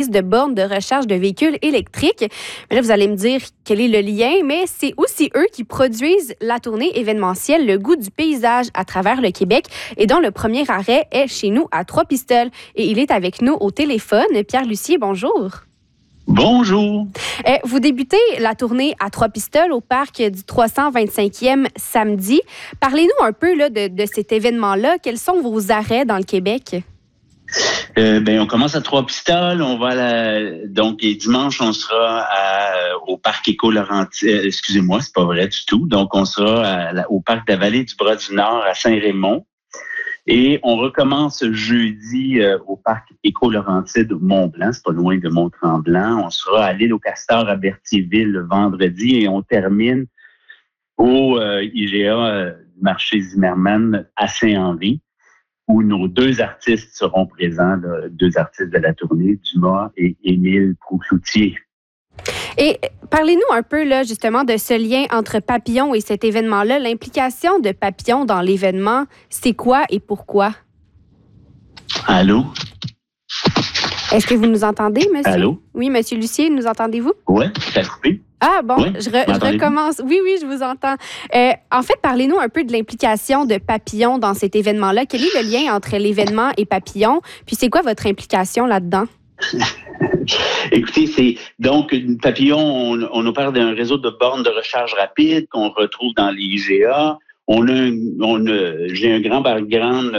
artistes de bornes de recharge de véhicules électriques. Mais là, vous allez me dire quel est le lien, mais c'est aussi eux qui produisent la tournée événementielle Le goût du paysage à travers le Québec et dont le premier arrêt est chez nous à Trois-Pistoles. Et il est avec nous au téléphone. Pierre Lucier, bonjour. Bonjour. Vous débutez la tournée à Trois-Pistoles au parc du 325e samedi. Parlez-nous un peu là, de cet événement-là. Quels sont vos arrêts dans le Québec? On commence à Trois-Pistoles. On va donc dimanche, on sera au parc Éco-Laurentide. Excusez-moi, c'est pas vrai du tout. Donc, on sera au parc de la Vallée du Bras-du-Nord à Saint-Raymond. Et on recommence jeudi au parc Éco-Laurentide Mont-Blanc, c'est pas loin de Mont-Tremblant. On sera à l'île aux Castors à Berthierville le vendredi et on termine au IGA marché Zimmermann à Saint-Henri, où nos deux artistes seront présents, deux artistes de la tournée, Dumas et Émile Proucloutier. Et parlez-nous un peu là, justement de ce lien entre Papillon et cet événement-là. L'implication de Papillon dans l'événement, c'est quoi et pourquoi? Allô? Est-ce que vous nous entendez, monsieur? Allô? Oui, monsieur Lucier, nous entendez-vous? Oui, ça a coupé. Ah bon, ouais, je recommence. Oui, je vous entends. En fait, parlez-nous un peu de l'implication de Papillon dans cet événement-là. Quel est le lien entre l'événement et Papillon? Puis c'est quoi votre implication là-dedans? Écoutez, c'est donc Papillon, on opère d'un réseau de bornes de recharge rapide qu'on retrouve dans les IGA. J'ai un grand background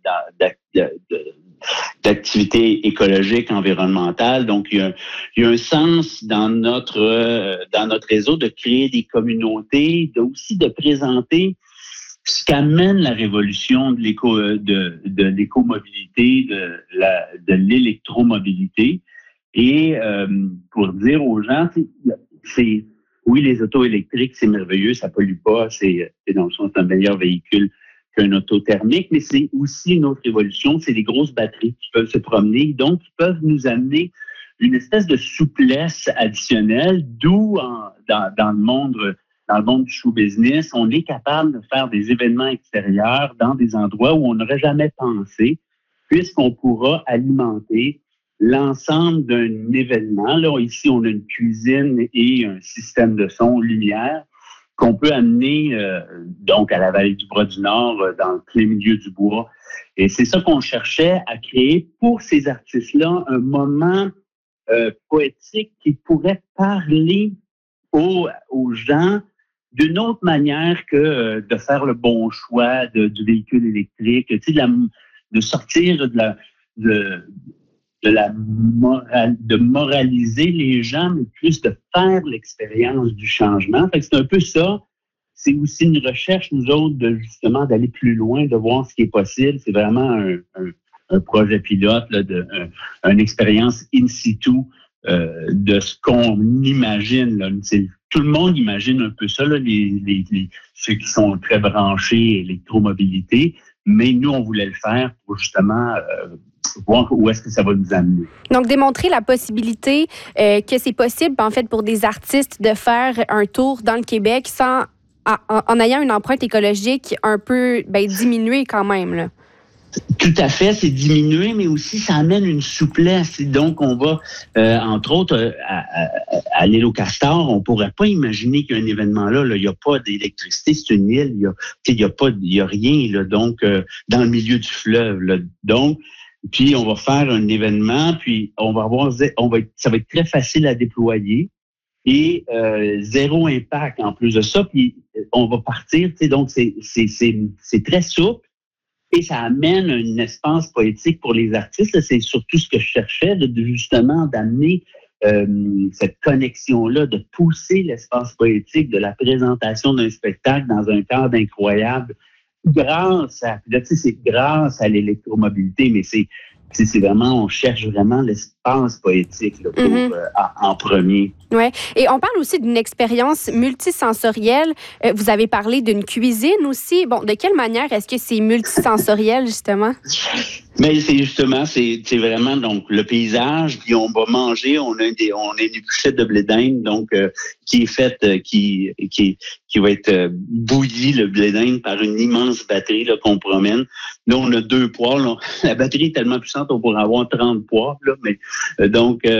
d'activité écologique, environnementale. Donc, il y a un sens dans notre réseau de créer des communautés, aussi de présenter ce qu'amène la révolution de l'écomobilité, de l'électromobilité. Et pour dire aux gens, oui, les autos électriques, c'est merveilleux, ça pollue pas, c'est dans le sens un meilleur véhicule qu'un auto thermique, mais c'est aussi une autre révolution, c'est les grosses batteries qui peuvent se promener, donc qui peuvent nous amener une espèce de souplesse additionnelle, d'où dans le monde du show business, on est capable de faire des événements extérieurs dans des endroits où on n'aurait jamais pensé, puisqu'on pourra alimenter l'ensemble d'un événement. Là, ici, on a une cuisine et un système de son, lumière, qu'on peut amener donc à la Vallée du Bras-du-Nord, dans le plein milieu du bois. Et c'est ça qu'on cherchait à créer pour ces artistes-là, un moment poétique qui pourrait parler aux gens d'une autre manière que de faire le bon choix du véhicule électrique, tu sais, de sortir de moraliser les gens, mais plus de faire l'expérience du changement. Fait que c'est un peu ça. C'est aussi une recherche, nous autres, justement d'aller plus loin, de voir ce qui est possible. C'est vraiment un projet pilote, là, une expérience in situ de ce qu'on imagine. Là. Tout le monde imagine un peu ça, là, ceux qui sont très branchés électromobilité, mais nous, on voulait le faire pour justement voir où est-ce que ça va nous amener. Donc, démontrer la possibilité que c'est possible, en fait, pour des artistes de faire un tour dans le Québec en ayant une empreinte écologique un peu diminuée quand même, là. Tout à fait, c'est diminué, mais aussi ça amène une souplesse. Donc, on va, entre autres, à l'île aux Castors, on pourrait pas imaginer qu'il y a un événement là. Il n'y a pas d'électricité, c'est une île, il y a rien là. Donc, dans le milieu du fleuve. Là. Donc, puis on va faire un événement, puis ça va être très facile à déployer et zéro impact en plus de ça. Puis on va partir, donc c'est très souple. Et ça amène un espace poétique pour les artistes. C'est surtout ce que je cherchais, justement d'amener cette connexion-là, de pousser l'espace poétique, de la présentation d'un spectacle dans un cadre incroyable, grâce à l'électromobilité, mais c'est vraiment, on cherche vraiment l'espace poétique là, en premier. Oui. Et on parle aussi d'une expérience multisensorielle. Vous avez parlé d'une cuisine aussi. Bon, de quelle manière est-ce que c'est multisensoriel, justement? Mais c'est vraiment donc le paysage, puis on va manger, on a des bûchettes de blé d'Inde, donc qui est faite, qui va être bouilli le blé d'Inde par une immense batterie là, qu'on promène. Là, on a 2 poêles. La batterie est tellement puissante, on pourrait avoir 30 poêles, là, mais donc